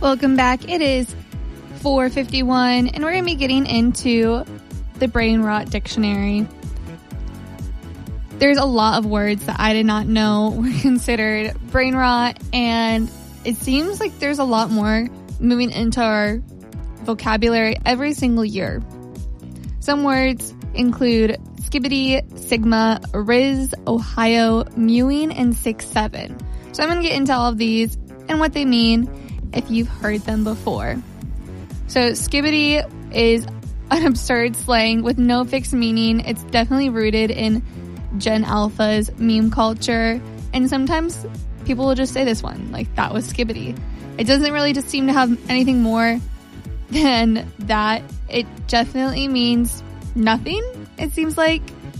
Welcome back. It is 4:51, and we're going to be getting into the Brain Rot Dictionary. There's a lot of words that I did not know were considered brain rot, and it seems like there's a lot more moving into our vocabulary every single year. Some words include skibbity, sigma, Riz, Ohio, mewing, and 6-7. So I'm going to get into all of these and what they mean if you've heard them before. So skibbity is an absurd slang with no fixed meaning. It's definitely rooted in Gen Alpha's meme culture, and sometimes people will just say this one, like, that was skibbity. It doesn't really just seem to have anything more than that. It definitely means nothing, it seems like.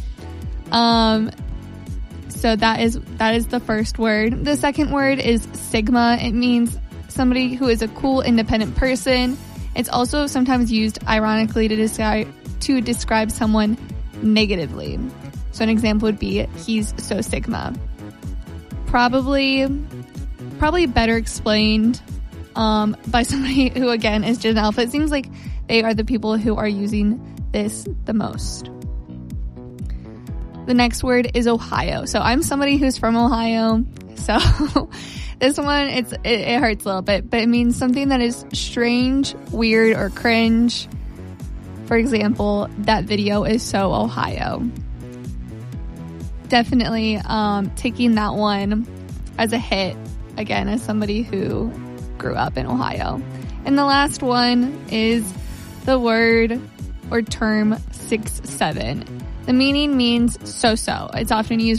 So that is the first word. The second word is sigma. It means somebody who is a cool, independent person. It's also sometimes used ironically to describe someone negatively. So an example would be, he's so sigma. Probably better explained by somebody who, again, is Gen Alpha. It seems like they are the people who are using this the most. The next word is Ohio. So I'm somebody who's from Ohio. So this one, it hurts a little bit, but it means something that is strange, weird, or cringe. For example, that video is so Ohio. Definitely taking that one as a hit, again, as somebody who grew up in Ohio. And the last one is the word or term 6-7. The meaning means so-so. It's often used